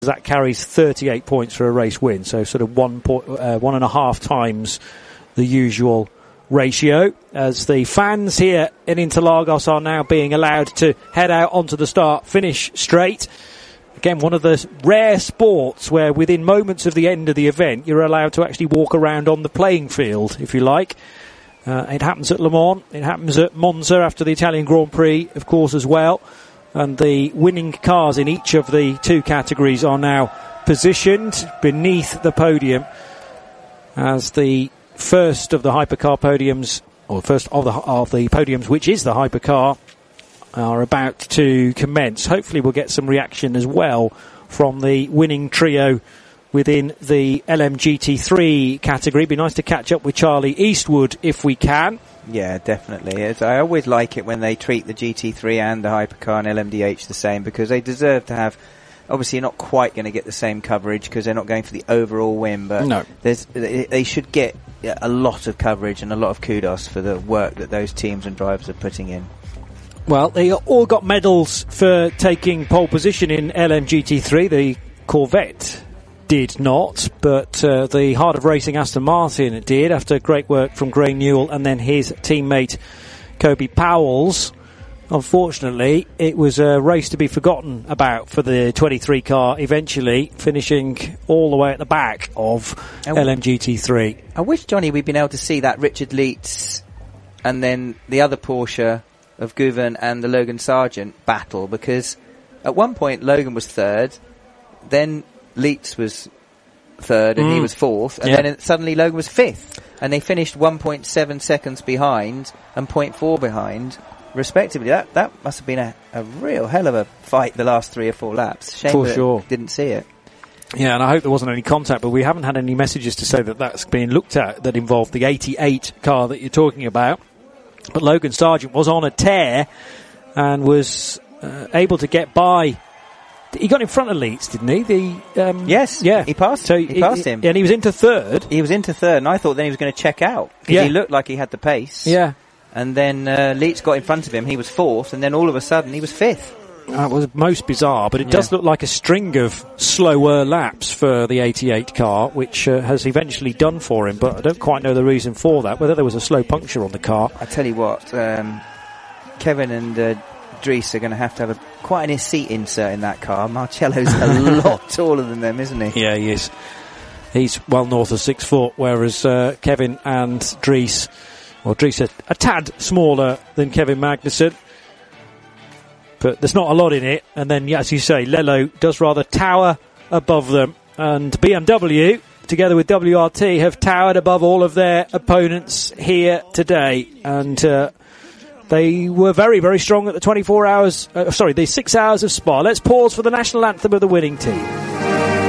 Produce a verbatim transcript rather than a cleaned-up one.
That carries thirty-eight points for a race win, so sort of one point, uh, one and a half times the usual ratio, as the fans here in Interlagos are now being allowed to head out onto the start finish straight. Again, one of the rare sports where within moments of the end of the event you're allowed to actually walk around on the playing field, if you like. Uh, it happens at Le Mans, it happens at Monza after the Italian Grand Prix, of course, as well. And the winning cars in each of the two categories are now positioned beneath the podium as the first of the hypercar podiums, or first of the of the podiums, which is the hypercar, are about to commence. Hopefully we'll get some reaction as well from the winning trio within the L M G T three category. It'd be nice to catch up with Charlie Eastwood if we can. Yeah, definitely. It's, I always like it when they treat the G T three and the hypercar and L M D H the same, because they deserve to have. Obviously, you're not quite going to get the same coverage because they're not going for the overall win, but no. there's, they should get a lot of coverage and a lot of kudos for the work that those teams and drivers are putting in. Well, they all got medals for taking pole position in L M G T three. The Corvette did not, but uh, the Heart of Racing Aston Martin did, after great work from Gray Newell and then his teammate Kobe Powells. Unfortunately, it was a race to be forgotten about for the twenty-three car, eventually finishing all the way at the back of oh, L M G T three. I wish, Johnny, we'd been able to see that Richard Leeds and then the other Porsche of Guven and the Logan Sargent battle, because at one point Logan was third, then Leeds was third and mm. he was fourth, and yeah. then suddenly Logan was fifth, and they finished one point seven seconds behind and zero point four behind respectively. That that must have been a, a real hell of a fight the last three or four laps. Shame For that sure. didn't see it. Yeah, and I hope there wasn't any contact, but we haven't had any messages to say that that's being looked at that involved the eighty-eight car that you're talking about. But Logan Sargent was on a tear and was uh, able to get by. He got in front of Leeds, didn't he? The um, yes, yeah, he passed. So he, he passed him, and he was into third. He was into third, and I thought then he was going to check out because yeah. he looked like he had the pace. Yeah, and then uh, Leeds got in front of him. He was fourth, and then all of a sudden he was fifth. That was most bizarre, but it yeah. does look like a string of slower laps for the eighty-eight car, which uh, has eventually done for him. But I don't quite know the reason for that. Whether there was a slow puncture on the car. I tell you what, um, Kevin and uh, Dries are going to have to have a, quite an seat insert in that car. Marcello's a lot taller than them, isn't he? Yeah, he is. He's well north of six foot, whereas uh, Kevin and Dries, well, Dries a, a tad smaller than Kevin Magnussen, but there's not a lot in it. And then, yeah, as you say, Lello does rather tower above them, and B M W, together with W R T, have towered above all of their opponents here today, and uh, they were very, very strong at the twenty-four hours, uh, sorry, the six hours of Spa. Let's pause for the national anthem of the winning team.